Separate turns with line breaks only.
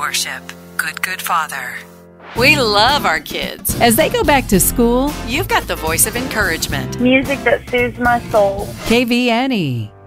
worship. Good Father. We love our kids.
As they go back to school,
You've got the voice of encouragement.
Music that soothes my soul.
KVNE.